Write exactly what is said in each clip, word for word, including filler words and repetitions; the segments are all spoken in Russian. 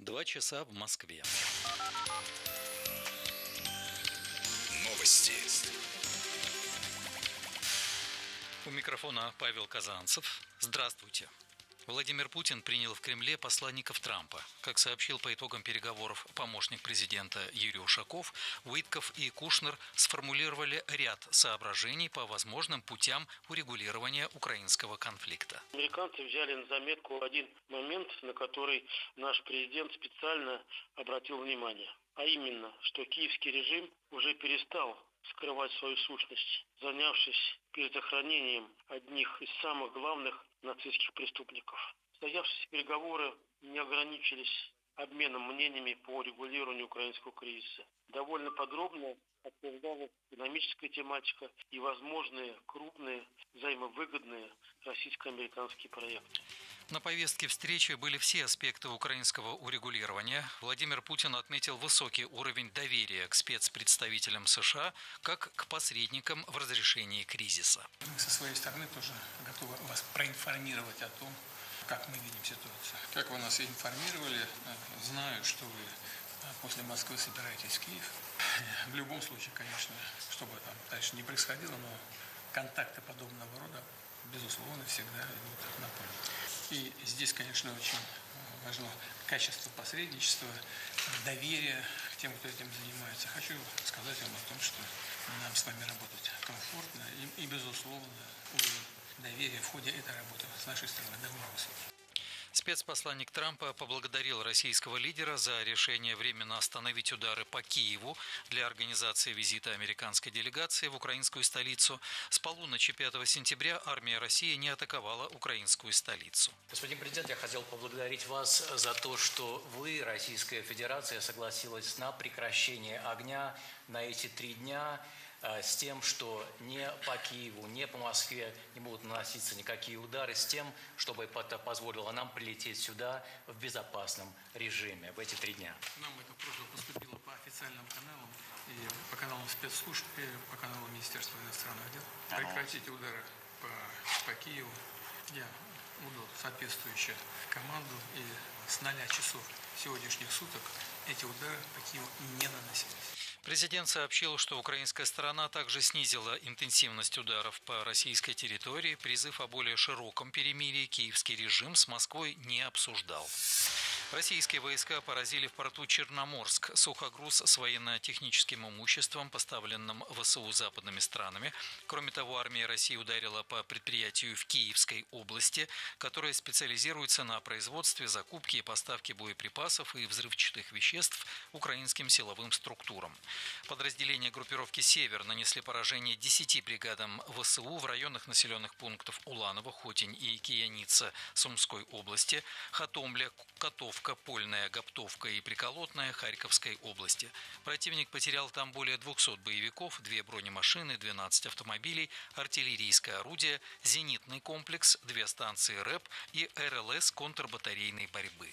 Два часа в Москве. Новости. У микрофона Павел Казанцев. Здравствуйте. Владимир Путин принял в Кремле посланников Трампа. Как сообщил по итогам переговоров помощник президента Юрий Ушаков, Уитков и Кушнер сформулировали ряд соображений по возможным путям урегулирования украинского конфликта. Американцы взяли на заметку один момент, на который наш президент специально обратил внимание. А именно, что киевский режим уже перестал скрывать свою сущность, занявшись перезахоронением одних из самых главных нацистских преступников. Состоявшиеся переговоры не ограничились обменом мнениями по регулированию украинского кризиса. Довольно подробно обсуждалась экономическая тематика и возможные крупные взаимовыгодные российско-американские проекты. На повестке встречи были все аспекты украинского урегулирования. Владимир Путин отметил высокий уровень доверия к спецпредставителям США как к посредникам в разрешении кризиса. Мы со своей стороны тоже готовы вас проинформировать о том, как мы видим ситуацию. Как вы нас информировали, знаю, что вы после Москвы собираетесь в Киев. В любом случае, конечно, что бы там дальше не происходило, но контакты подобного рода, безусловно, всегда идут на пользу. И здесь, конечно, очень важно качество посредничества, доверие к тем, кто этим занимается. Хочу сказать вам о том, что нам с вами работать комфортно и, и безусловно, уровень доверия в ходе этой работы с нашей стороны довольно высокий. Спецпосланник Трампа поблагодарил российского лидера за решение временно остановить удары по Киеву для организации визита американской делегации в украинскую столицу. С полуночи пятого сентября армия России не атаковала украинскую столицу. Господин президент, я хотел поблагодарить вас за то, что вы, Российская Федерация, согласилась на прекращение огня на эти три дня, с тем, что не по Киеву, не по Москве не будут наноситься никакие удары, с тем, чтобы это позволило нам прилететь сюда в безопасном режиме в эти три дня. Нам эта просьба поступила по официальным каналам, и по каналам спецслужб, и по каналу Министерства иностранных дел. Прекратить удары по, по Киеву. Я удал соответствующую команду, и с ноля часов сегодняшних суток эти удары по Киеву не наносились. Президент сообщил, что украинская сторона также снизила интенсивность ударов по российской территории. Призыв о более широком перемирии киевский режим с Москвой не обсуждал. Российские войска поразили в порту Черноморск сухогруз с военно-техническим имуществом, поставленным ВСУ западными странами. Кроме того, армия России ударила по предприятию в Киевской области, которое специализируется на производстве, закупке и поставке боеприпасов и взрывчатых веществ украинским силовым структурам. Подразделения группировки «Север» нанесли поражение десяти бригадам ВСУ в районах населенных пунктов Уланово, Хотень и Кияница Сумской области, Хатомля, Котовка, Польная, Гоптовка и Приколотная Харьковской области. Противник потерял там более двухсот боевиков, две бронемашины, двенадцать автомобилей, артиллерийское орудие, зенитный комплекс, две станции РЭП и РЛС контрбатарейной борьбы.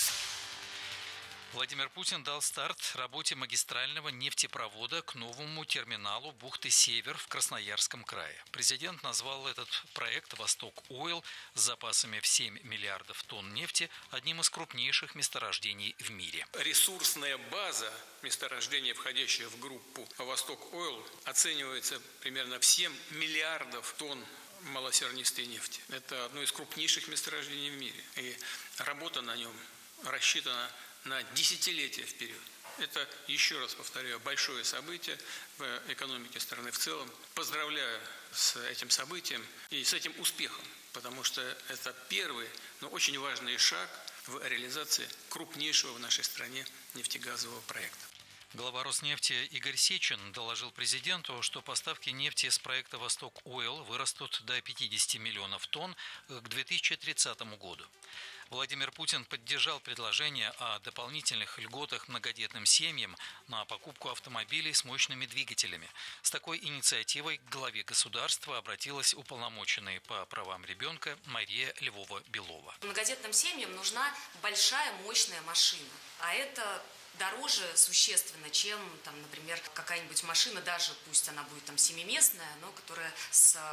Владимир Путин дал старт работе магистрального нефтепровода к новому терминалу бухты Север в Красноярском крае. Президент назвал этот проект «Восток Ойл» с запасами в семь миллиардов тонн нефти одним из крупнейших месторождений в мире. Ресурсная база месторождения, входящая в группу «Восток Ойл», оценивается примерно в семь миллиардов тонн малосернистой нефти. Это одно из крупнейших месторождений в мире. И работа на нем рассчитана на десятилетия вперед. Это, еще раз повторяю, большое событие в экономике страны в целом. Поздравляю с этим событием и с этим успехом, потому что это первый, но очень важный шаг в реализации крупнейшего в нашей стране нефтегазового проекта. Глава Роснефти Игорь Сечин доложил президенту, что поставки нефти с проекта «Восток Ойл» вырастут до пятидесяти миллионов тонн к две тысячи тридцатому году. Владимир Путин поддержал предложение о дополнительных льготах многодетным семьям на покупку автомобилей с мощными двигателями. С такой инициативой к главе государства обратилась уполномоченная по правам ребенка Мария Львова-Белова. Многодетным семьям нужна большая мощная машина, а это дороже существенно, чем, там, например, какая-нибудь машина, даже пусть она будет там семиместная, но которая с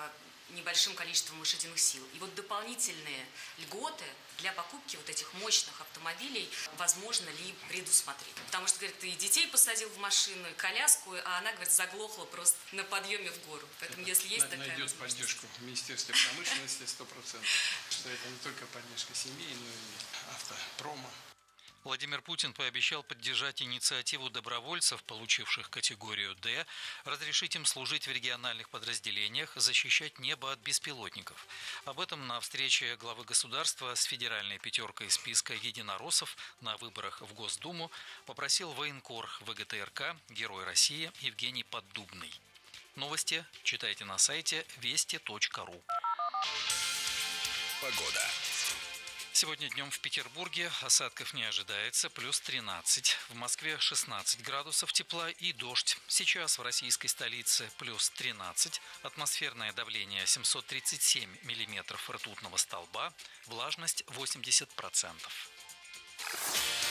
небольшим количеством лошадиных сил. И вот дополнительные льготы для покупки вот этих мощных автомобилей возможно ли предусмотреть. Потому что, говорит, ты и детей посадил в машину, и коляску, а она, говорит, заглохла просто на подъеме в гору. Поэтому, если есть Найдет такая Найдет поддержку в Министерстве промышленности сто процентов, что это не только поддержка семей, но и автопрома. Владимир Путин пообещал поддержать инициативу добровольцев, получивших категорию «Д», разрешить им служить в региональных подразделениях, защищать небо от беспилотников. Об этом на встрече главы государства с федеральной пятеркой из списка единороссов на выборах в Госдуму попросил военкор ВГТРК, Герой России Евгений Поддубный. Новости читайте на сайте вести точка ру. Погода. Сегодня днем в Петербурге осадков не ожидается, плюс тринадцать. В Москве шестнадцать градусов тепла и дождь. Сейчас в российской столице плюс тринадцать. Атмосферное давление семьсот тридцать семь миллиметров ртутного столба. Влажность восемьдесят процентов.